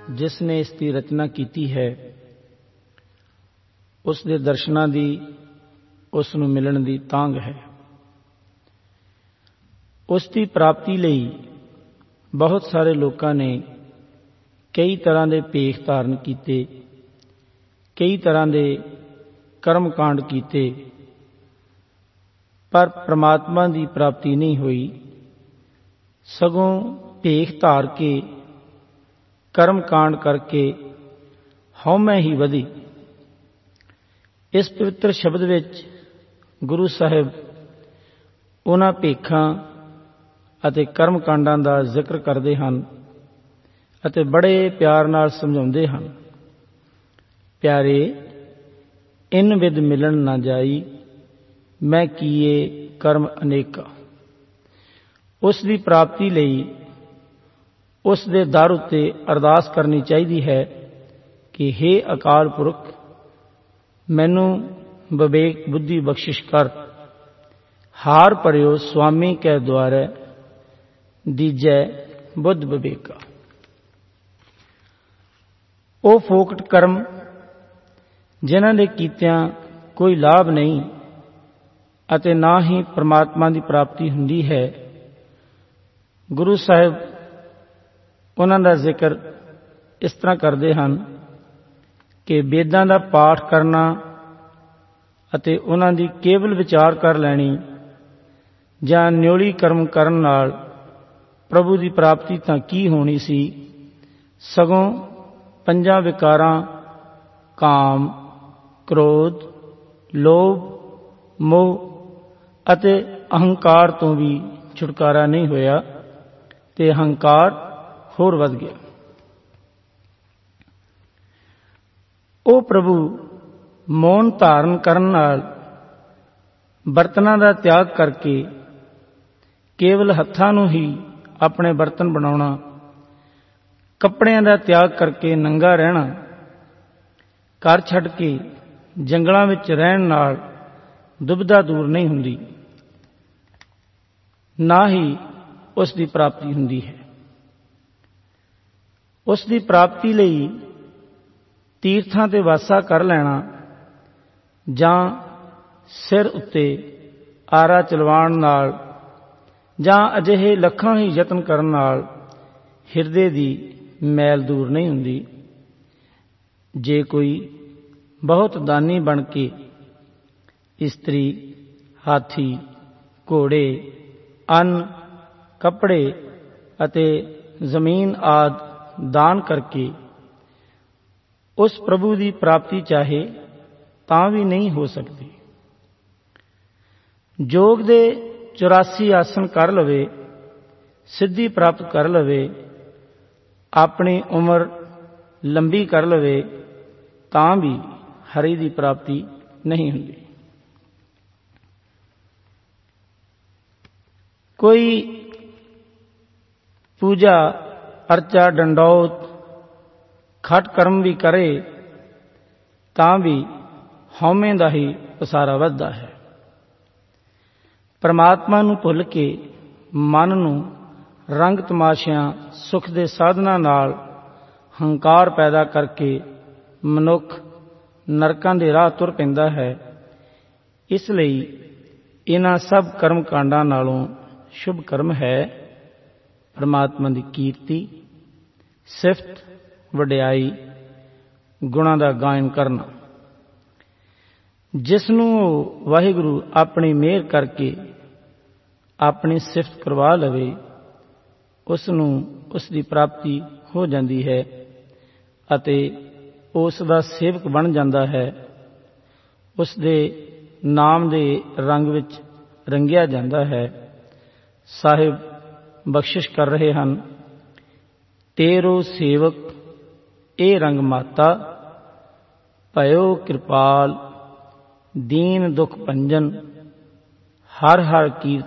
ਜਿਸ ਨੇ ਇਸ ਦੀ ਰਚਨਾ ਕੀਤੀ ਹੈ ਉਸ ਦੇ ਦਰਸ਼ਨਾਂ ਦੀ, ਉਸ ਨੂੰ ਮਿਲਣ ਦੀ ਤਾਂਘ ਹੈ। ਉਸ ਦੀ ਪ੍ਰਾਪਤੀ ਲਈ ਬਹੁਤ ਸਾਰੇ ਲੋਕਾਂ ਨੇ ਕਈ ਤਰ੍ਹਾਂ ਦੇ ਭੇਖ ਧਾਰਨ ਕੀਤੇ, ਕਈ ਤਰ੍ਹਾਂ ਦੇ ਕਰਮ ਕਾਂਡ ਕੀਤੇ, ਪਰ ਪ੍ਰਮਾਤਮਾ ਦੀ ਪ੍ਰਾਪਤੀ ਨਹੀਂ ਹੋਈ। ਸਗੋਂ ਭੇਖ ਧਾਰ ਕੇ, ਕਰਮ ਕਾਂਡ ਕਰਕੇ ਹਉਮੈ ਹੀ ਵਧੀ। ਇਸ ਪਵਿੱਤਰ ਸ਼ਬਦ ਵਿੱਚ ਗੁਰੂ ਸਾਹਿਬ ਉਹਨਾਂ ਭੇਖਾਂ ਅਤੇ ਕਰਮ ਕਾਂਡਾਂ ਦਾ ਜ਼ਿਕਰ ਕਰਦੇ ਹਨ ਅਤੇ ਬੜੇ ਪਿਆਰ ਨਾਲ ਸਮਝਾਉਂਦੇ ਹਨ। ਪਿਆਰੇ, ਇਨ ਵਿਦ ਮਿਲਣ ਨਾ ਜਾਈ, ਮੈਂ ਕੀਏ ਕਰਮ ਅਨੇਕਾ। ਉਸ ਦੀ ਪ੍ਰਾਪਤੀ ਲਈ ਉਸ ਦੇ ਦਰ ਉੱਤੇ ਅਰਦਾਸ ਕਰਨੀ ਚਾਹੀਦੀ ਹੈ ਕਿ ਹੇ ਅਕਾਲ ਪੁਰਖ, ਮੈਨੂੰ ਵਿਵੇਕ ਬੁੱਧੀ ਬਖਸ਼ਿਸ਼ ਕਰ। ਹਾਰ ਭਰਿਓ ਸੁਆਮੀ ਕੈ ਦੁਆਰੈ, ਦੀਜੈ ਬੁੱਧ ਵਿਵੇਕਾ। ਉਹ ਫੋਕਟ ਕਰਮ ਜਿਨ੍ਹਾਂ ਦੇ ਕੀਤਿਆਂ ਕੋਈ ਲਾਭ ਨਹੀਂ ਅਤੇ ਨਾ ਹੀ ਪਰਮਾਤਮਾ ਦੀ ਪ੍ਰਾਪਤੀ ਹੁੰਦੀ ਹੈ, ਗੁਰੂ ਸਾਹਿਬ ਉਹਨਾਂ ਦਾ ਜ਼ਿਕਰ ਇਸ ਤਰ੍ਹਾਂ ਕਰਦੇ ਹਨ ਕਿ ਵੇਦਾਂ ਦਾ ਪਾਠ ਕਰਨਾ ਅਤੇ ਉਹਨਾਂ ਦੀ ਕੇਵਲ ਵਿਚਾਰ ਕਰ ਲੈਣੀ ਜਾਂ ਨਿਉਲੀ ਕਰਮ ਕਰਨ ਨਾਲ ਪ੍ਰਭੂ ਦੀ ਪ੍ਰਾਪਤੀ ਤਾਂ ਕੀ ਹੋਣੀ ਸੀ, ਸਗੋਂ ਪੰਜਾਂ ਵਿਕਾਰਾਂ ਕਾਮ, ਕ੍ਰੋਧ, ਲੋਭ, ਮੋਹ ਅਤੇ ਅਹੰਕਾਰ ਤੋਂ ਵੀ ਛੁਟਕਾਰਾ ਨਹੀਂ ਹੋਇਆ ਤੇ ਅਹੰਕਾਰ ਹੋਰ ਵੱਧ ਗਿਆ। ਉਹ ਪ੍ਰਭੂ ਮੌਨ ਧਾਰਨ ਕਰਨ ਨਾਲ ਬਰਤਨਾਂ ਦਾ ਤਿਆਗ ਕਰਕੇ ਕੇਵਲ ਹੱਥਾਂ ਨੂੰ ਹੀ ਆਪਣੇ ਬਰਤਨ ਬਣਾਉਣਾ, ਕੱਪੜਿਆਂ ਦਾ ਤਿਆਗ ਕਰਕੇ ਨੰਗਾ ਰਹਿਣਾ, ਘਰ ਛੱਡ ਕੇ ਜੰਗਲਾਂ ਵਿੱਚ ਰਹਿਣ ਨਾਲ ਦੁਬਿਧਾ ਦੂਰ ਨਹੀਂ ਹੁੰਦੀ, ਨਾ ਹੀ ਉਸ ਦੀ ਪ੍ਰਾਪਤੀ ਹੁੰਦੀ ਹੈ। ਉਸ ਦੀ ਪ੍ਰਾਪਤੀ ਲਈ ਤੀਰਥਾਂ ਤੇ ਵਾਸਾ ਕਰ ਲੈਣਾ ਜਾਂ ਸਿਰ ਉੱਤੇ ਆਰਾ ਚਲਵਾਉਣ ਨਾਲ ਜਾਂ ਅਜਿਹੇ ਲੱਖਾਂ ਹੀ ਯਤਨ ਕਰਨ ਨਾਲ ਹਿਰਦੇ ਦੀ ਮੈਲ ਦੂਰ ਨਹੀਂ ਹੁੰਦੀ। ਜੇ ਕੋਈ ਬਹੁਤ ਦਾਨੀ ਬਣ ਕੇ ਇਸਤਰੀ, ਹਾਥੀ, ਘੋੜੇ, ਅੰਨ, ਕੱਪੜੇ ਅਤੇ ਜ਼ਮੀਨ ਆਦਿ ਦਾਨ ਕਰਕੇ ਉਸ ਪ੍ਰਭੂ ਦੀ ਪ੍ਰਾਪਤੀ ਚਾਹੇ ਤਾਂ ਵੀ ਨਹੀਂ ਹੋ ਸਕਦੀ। ਯੋਗ ਦੇ 84 ਆਸਨ ਕਰ ਲਵੇ, ਸਿੱਧੀ ਪ੍ਰਾਪਤ ਕਰ ਲਵੇ, ਆਪਣੀ ਉਮਰ ਲੰਬੀ ਕਰ ਲਵੇ, ਤਾਂ ਵੀ ਹਰੀ ਦੀ ਪ੍ਰਾਪਤੀ ਨਹੀਂ ਹੁੰਦੀ। ਕੋਈ ਪੂਜਾ ਅਰਚਾ, ਡੰਡੌਤ, ਖਟ ਕਰਮ ਵੀ ਕਰੇ ਤਾਂ ਵੀ ਹਉਮੈ ਦਾ ਹੀ ਪਸਾਰਾ ਵੱਧਦਾ ਹੈ। ਪਰਮਾਤਮਾ ਨੂੰ ਭੁੱਲ ਕੇ ਮਨ ਨੂੰ ਰੰਗ ਤਮਾਸ਼ਿਆਂ, ਸੁਖ ਦੇ ਸਾਧਨਾਂ ਨਾਲ ਹੰਕਾਰ ਪੈਦਾ ਕਰਕੇ ਮਨੁੱਖ ਨਰਕਾਂ ਦੇ ਰਾਹ ਤੁਰ ਪੈਂਦਾ ਹੈ। ਇਸ ਲਈ ਇਹਨਾਂ ਸਭ ਕਰਮ ਕਾਂਡਾਂ ਨਾਲੋਂ ਸ਼ੁਭ ਕਰਮ ਹੈ ਪਰਮਾਤਮਾ ਦੀ ਕੀਰਤੀ, ਸਿਫਤ, ਵਡਿਆਈ, ਗੁਣਾਂ ਦਾ ਗਾਇਨ ਕਰਨਾ। ਜਿਸ ਨੂੰ ਉਹ ਵਾਹਿਗੁਰੂ ਆਪਣੀ ਮਿਹਰ ਕਰਕੇ ਆਪਣੀ ਸਿਫਤ ਕਰਵਾ ਲਵੇ, ਉਸ ਨੂੰ ਉਸ ਦੀ ਪ੍ਰਾਪਤੀ ਹੋ ਜਾਂਦੀ ਹੈ ਅਤੇ ਉਸ ਦਾ ਸੇਵਕ ਬਣ ਜਾਂਦਾ ਹੈ। ਉਸ ਦੇ ਨਾਮ ਦੇ ਰੰਗ ਵਿੱਚ ਰੰਗਿਆ ਜਾਂਦਾ ਹੈ। ਸਾਹਿਬ ਬਖਸ਼ਿਸ਼ ਕਰ ਰਹੇ ਹਨ, ਤੇਰੋ ਸੇਵਕ ਇਹ ਰੰਗ ਮਾਤਾ, ਭਇਓ ਕਿਰਪਾਲ, ਦੀਨ ਦੁਖ ਭੰਜਨ, ਹਰ ਹਰ ਕੀਰਤ